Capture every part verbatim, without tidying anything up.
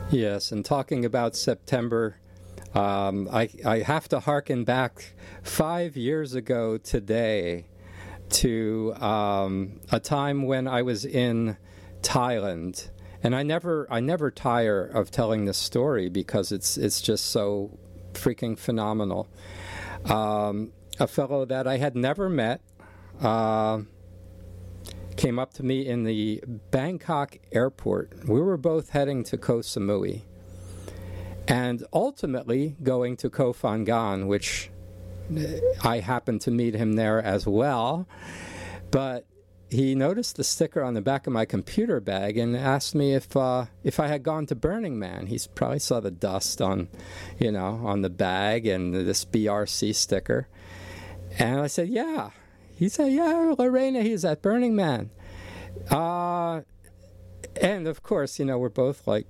Yes, and talking about September, um, I, I have to hearken back five years ago today to um, a time when I was in Thailand. And I never I never tire of telling this story because it's it's just so freaking phenomenal. Um, a fellow that I had never met uh, came up to me in the Bangkok airport. We were both heading to Koh Samui and ultimately going to Koh Phangan, which I happened to meet him there as well. But he noticed the sticker on the back of my computer bag and asked me if uh, if I had gone to Burning Man. He probably saw the dust on, you know, on the bag and this B R C sticker. And I said, yeah. He said, yeah, Lorena, he's at Burning Man. Uh, and of course, you know, we're both like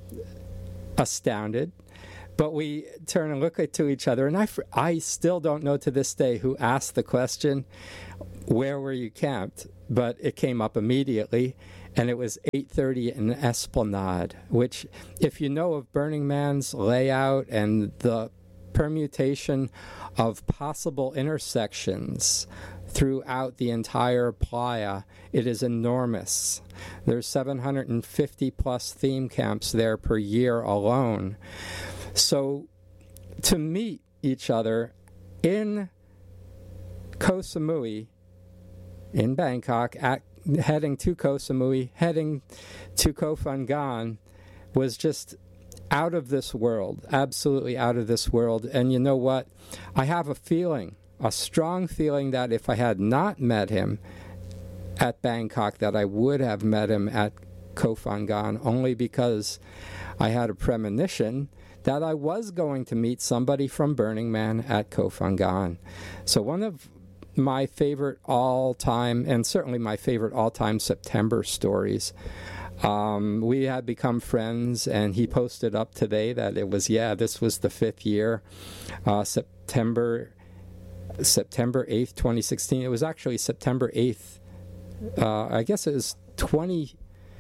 astounded. But we turn and look at to each other, and I, I still don't know to this day who asked the question, where were you camped? But it came up immediately, and it was eight thirty in Esplanade, which, if you know of Burning Man's layout and the permutation of possible intersections throughout the entire playa, it is enormous. There's seven hundred fifty plus theme camps there per year alone. So to meet each other in Koh Samui, in Bangkok, at, heading to Koh Samui, heading to Koh Phangan, was just out of this world, absolutely out of this world. And you know what? I have a feeling, a strong feeling that if I had not met him at Bangkok, that I would have met him at Koh Phangan, only because I had a premonition that I was going to meet somebody from Burning Man at Koh Phangan. So one of my favorite all-time, and certainly my favorite all-time September stories, um, we had become friends, and he posted up today that it was, yeah, this was the fifth year, uh, September September eighth, twenty sixteen. It was actually September eighth. Uh, I guess it was twenty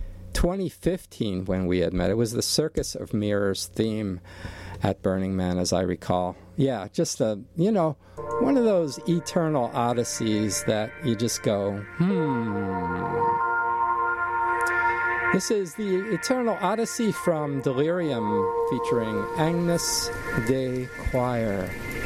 fifteen when we had met. It was the Circus of Mirrors theme at Burning Man, as I recall. Yeah, just a, you know, one of those eternal odysseys that you just go, hmm. This is the Eternal Odyssey from Delirium, featuring Agnes Day Choir.